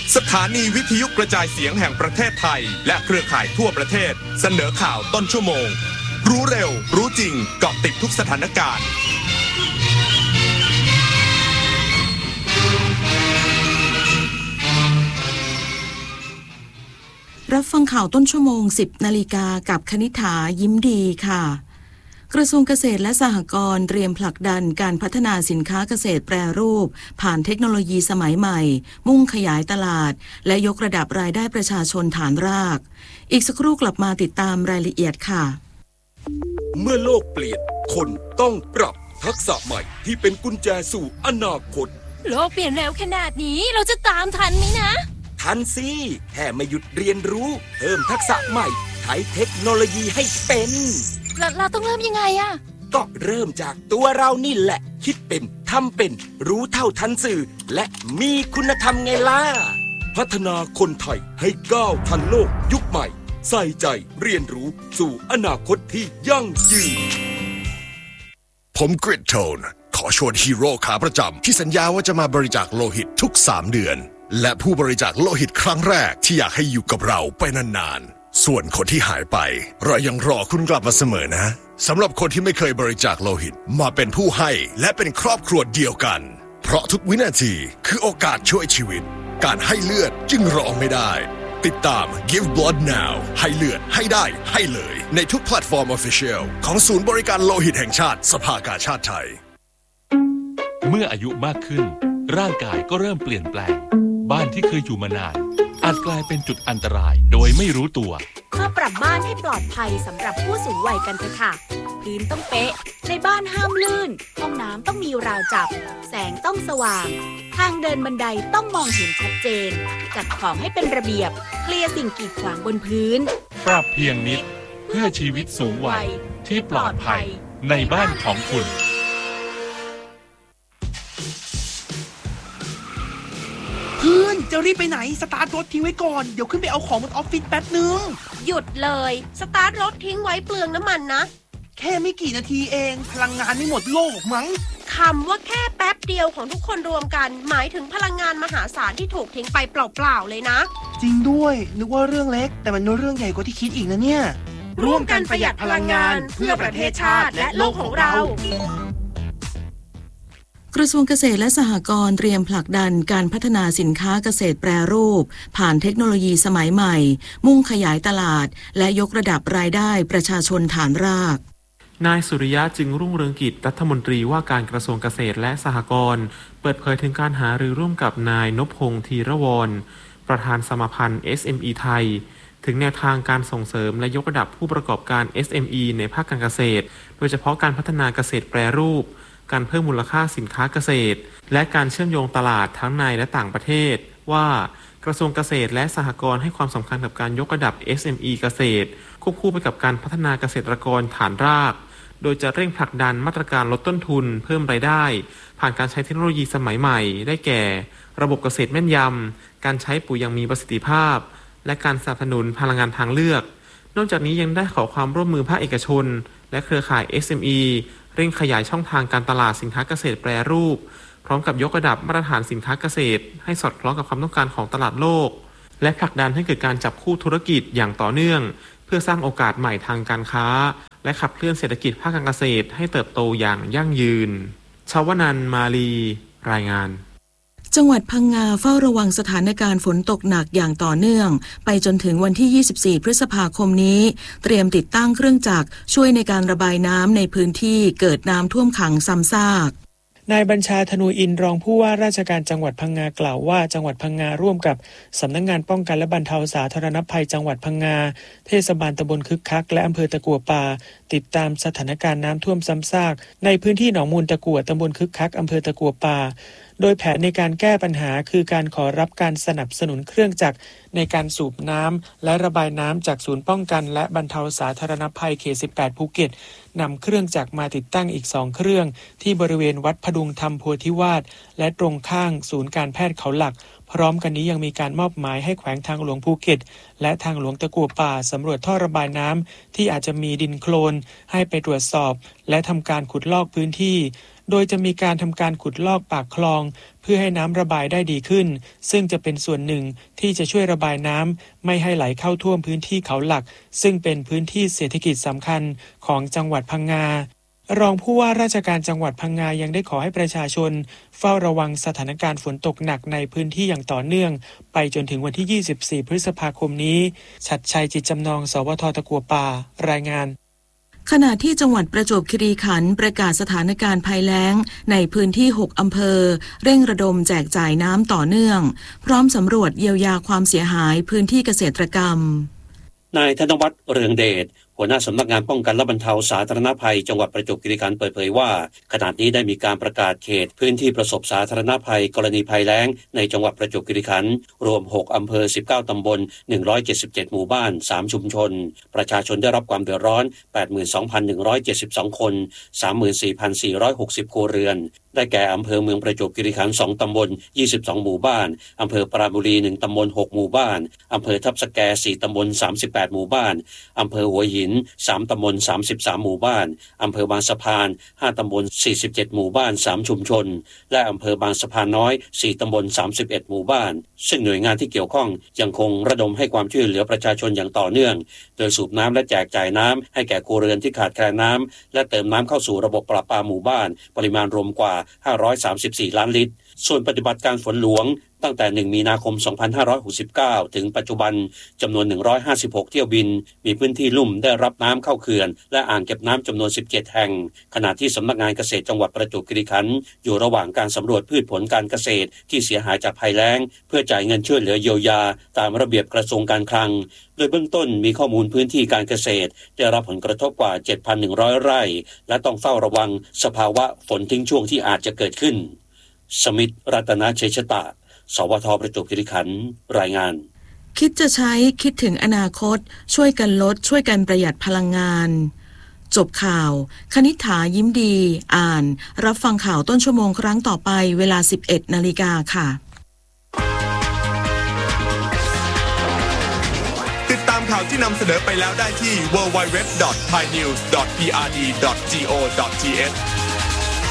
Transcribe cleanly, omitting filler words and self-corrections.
สถานีวิทยุกระจายเสียงแห่งประเทศไทยและเครือข่ายทั่วประเทศเสนอข่าวต้นชั่วโมงรู้เร็วรู้จริงเกาะติดทุกสถานการณ์รับฟังข่าวต้นชั่วโมง 10 นาฬิกากับคณิษฐายิ้มดีค่ะกระทรวงเกษตรและสหกรณ์เตรียมผลักดันการพัฒนาสินค้าเกษตรแปรรูปผ่านเทคโนโลยีสมัยใหม่มุ่งขยายตลาดและยกระดับรายได้ประชาชนฐานรากอีกสักครู่กลับมาติดตามรายละเอียดค่ะเมื่อโลกเปลี่ยนคนต้องปรับทักษะใหม่ที่เป็นกุญแจสู่อนาคตโลกเปลี่ยนเร็วขนาดนี้เราจะตามทันไหมนะทันสิแค่ไม่หยุดเรียนรู้เพิ่มทักษะใหม่ใช้เทคโนโลยีให้เป็นเราต้องเริ่มยังไงอะก็เริ่มจากตัวเรานี่แหละคิดเป็นทำเป็นรู้เท่าทันสื่อและมีคุณธรรมไงล่ะพัฒนาคนไทยให้ก้าวทันโลกยุคใหม่ใส่ใจเรียนรู้สู่อนาคตที่ยั่งยืนผมกริดโทนขอชวนฮีโร่ขาประจำที่สัญญาว่าจะมาบริจาคโลหิตทุก3 เดือนและผู้บริจาคโลหิตครั้งแรกที่อยากให้อยู่กับเราไปนานๆส่วนคนที่หายไปเรายังรอคุณกลับมาเสมอนะสำหรับคนที่ไม่เคยบริจาคโลหิตมาเป็นผู้ให้และเป็นครอบครัวเดียวกันเพราะทุกวินาทีคือโอกาสช่วยชีวิตการให้เลือดจึงรอไม่ได้ติดตาม Give Blood Now ให้เลือดให้ได้ให้เลยในทุกแพลตฟอร์ม Official ของศูนย์บริการโลหิตแห่งชาติสภากาชาดไทยเมื่ออายุมากขึ้นร่างกายก็เริ่มเปลี่ยนแปลงบ้านที่เคยอยู่มานานอาจกลายเป็นจุดอันตรายโดยไม่รู้ตัวมาปรับบ้านให้ปลอดภัยสำหรับผู้สูงวัยกันเถอะค่ะพื้นต้องเป๊ะในบ้านห้ามลื่นห้องน้ำต้องมีราวจับแสงต้องสว่างทางเดินบันไดต้องมองเห็นชัดเจนจัดของให้เป็นระเบียบเคลียร์สิ่งกีดขวางบนพื้นปรับเพียงนิดเพื่อชีวิตสูงวัยที่ปลอดภัยในบ้านของคุณเพื่อนจะรีบไปไหนสตาร์ทรถทิ้งไว้ก่อนเดี๋ยวขึ้นไปเอาของบนออฟฟิศแป๊บนึงหยุดเลยสตาร์ทรถทิ้งไว้เปลืองน้ำมันนะแค่ไม่กี่นาทีเองพลังงานไม่หมดโลกมั้งคำว่าแค่แป๊บเดียวของทุกคนรวมกันหมายถึงพลังงานมหาศาลที่ถูกทิ้งไปเปล่าๆเลยนะจริงด้วยนึกว่าเรื่องเล็กแต่มันเรื่องใหญ่กว่าที่คิดอีกนะเนี่ยร่วมกันประหยัดพลังงานเพื่อประเทศชาติและโลกของเรากระทรวงเกษตรและสหกรณ์เตรียมผลักดันการพัฒนาสินค้าเกษตรแปรรูปผ่านเทคโนโลยีสมัยใหม่มุ่งขยายตลาดและยกระดับรายได้ประชาชนฐานรากนายสุริยะจึงรุ่งเรืองกิจรัฐมนตรีว่าการกระทรวงเกษตรและสหกรณ์เปิดเผยถึงการหารือร่วมกับนายนพพงษ์ธีรวรประธานสมาพันธ์ SME ไทยถึงแนวทางการส่งเสริมและยกระดับผู้ประกอบการ SME ในภาคการเกษตรโดยเฉพาะการพัฒนาเกษตรแปรรูปการเพิ่มมูลค่าสินค้าเกษตรและการเชื่อมโยงตลาดทั้งในและต่างประเทศว่ากระทรวงเกษตรและสหกรณ์ให้ความสำคัญกับการยกระดับ SME เกษตรควบคู่ไปกับการพัฒนาเกษตรกรฐานรากโดยจะเร่งผลักดันมาตรการลดต้นทุนเพิ่มรายได้ผ่านการใช้เทคโนโลยีสมัยใหม่ได้แก่ระบบเกษตรแม่นยำการใช้ปุ๋ยอย่างมีประสิทธิภาพและการสนับสนุนพลังงานทางเลือกนอกจากนี้ยังได้ขอความร่วมมือภาคเอกชนและเครือข่าย SMEเร่งขยายช่องทางการตลาดสินค้าเกษตรแปรรูปพร้อมกับยกระดับมาตรฐานสินค้าเกษตรให้สอดคล้องกับความต้องการของตลาดโลกและผลักดันให้เกิดการจับคู่ธุรกิจอย่างต่อเนื่องเพื่อสร้างโอกาสใหม่ทางการค้าและขับเคลื่อนเศรษฐกิจภาคการเกษตรให้เติบโตอย่างยั่งยืนชวนันท์มาลีรายงานจังหวัดพังงาเฝ้าระวังสถานการณ์ฝนตกหนักอย่างต่อเนื่องไปจนถึงวันที่24พฤษภาคมนี้เตรียมติดตั้งเครื่องจักรช่วยในการระบายน้ำในพื้นที่เกิดน้ำท่วมขังซ้ำซากนายบัญชาธนูอินรองผู้ว่าราชการจังหวัดพังงากล่าวว่าจังหวัดพังงาร่วมกับสำนักงานป้องกันและบรรเทาสาธารณภัยจังหวัดพังงาเทศบาลตำบลคึกคักและอำเภอตะกั่วป่าติดตามสถานการณ์น้ำท่วมซ้ำซากในพื้นที่หนองมูลตะกั่วตำบลคึกคักอำเภอตะกั่วป่าโดยแผนในการแก้ปัญหาคือการขอรับการสนับสนุนเครื่องจักรในการสูบน้ำและระบายน้ำจากศูนย์ป้องกันและบรรเทาสาธารณภัยเขต18ภูเก็ตนำเครื่องจักรมาติดตั้งอีก2เครื่องที่บริเวณวัดพดุงธรรมโพธิวาสและตรงข้างศูนย์การแพทย์เขาหลักพร้อมกันนี้ยังมีการมอบหมายให้แขวงทางหลวงภูเก็ตและทางหลวงตะกั่วป่าสำรวจท่อระบายน้ำที่อาจจะมีดินโคลนให้ไปตรวจสอบและทำการขุดลอกพื้นที่โดยจะมีการทำการขุดลอกปากคลองเพื่อให้น้ำระบายได้ดีขึ้นซึ่งจะเป็นส่วนหนึ่งที่จะช่วยระบายน้ำไม่ให้ไหลเข้าท่วมพื้นที่เขาหลักซึ่งเป็นพื้นที่เศรษฐกิจสำคัญของจังหวัดพังงารองผู้ว่าราชการจังหวัดพังงายังได้ขอให้ประชาชนเฝ้าระวังสถานการณ์ฝนตกหนักในพื้นที่อย่างต่อเนื่องไปจนถึงวันที่ 24 พฤษภาคมนี้ชัดชัยจิตจำนองสวท.ตะกัวป่ารายงานขณะที่จังหวัดประจวบคีรีขันธ์ประกาศสถานการณ์ภัยแล้งในพื้นที่ 6 อำเภอเร่งระดมแจกจ่ายน้ำต่อเนื่องพร้อมสำรวจเยียวยาความเสียหายพื้นที่เกษตรกรรมนายธนวัฒน์เรืองเดชหัวหน้าสำนักงานป้องกันและบรรเทาสาธารณภัยจังหวัดประจวบคีรีขันธ์เปิดเผยว่าขณะนี้ได้มีการประกาศเขตพื้นที่ประสบสาธารณภัยกรณีภัยแล้งในจังหวัดประจวบคีรีขันธ์รวม6อำเภอ19ตำบล177หมู่บ้าน3ชุมชนประชาชนได้รับความเดือดร้อน 82,172 คน 34,460 ครัวเรือนได้แก่อำเภอเมืองประจวบคีรีขันธ์2ตำบล22หมู่บ้านอำเภอปราบุรี1ตำบล6หมู่บ้านอำเภอทับสแก4ตำบล38หมู่บ้านอำเภอหัวหิน3ตำบล33หมู่บ้านอำเภอบางสะพาน5ตำบล47หมู่บ้าน3ชุมชนและอำเภอบางสะพานน้อย4ตำบล31หมู่บ้านซึ่งหน่วยงานที่เกี่ยวข้องยังคงระดมให้ความช่วยเหลือประชาชนอย่างต่อเนื่องโดยสูบน้ำและแจกจ่ายน้ำให้แก่ครัวเรือนที่ขาดแคลนน้ำและเติมน้ำเข้าสู่ระบบประปาหมู่บ้านปริมาณรวมกว่า534ล้านลิตรส่วนปฏิบัติการฝนหลวงตั้งแต่1มีนาคม2569ถึงปัจจุบันจำนวน156เที่ยวบินมีพื้นที่ลุ่มได้รับน้ำเข้าเขื่อนและอ่างเก็บน้ำจำนวน17แห่งขณะที่สำนักงานเกษตรจังหวัดประจวบคีรีขันธ์อยู่ระหว่างการสำรวจพืชผลการเกษตรที่เสียหายจากภัยแล้งเพื่อจ่ายเงินช่วยเหลือเยียวยาตามระเบียบกระทรวงการคลังโดยเบื้องต้นมีข้อมูลพื้นที่การเกษตรได้รับผลกระทบกว่า 7,100 ไร่และต้องเฝ้าระวังสภาวะฝนทิ้งช่วงที่อาจจะเกิดขึ้นสมิทธิ์รัตนเชษฐะสวท.ประจวบคีรีขันธ์รายงานคิดจะใช้คิดถึงอนาคตช่วยกันลดช่วยกันประหยัดพลังงานจบข่าวคณิษฐายิ้มดีอ่านรับฟังข่าวต้นชั่วโมงครั้งต่อไปเวลา 11 นาฬิกาค่ะติดตามข่าวที่นำเสนอไปแล้วได้ที่ www.thainews.prd.go.th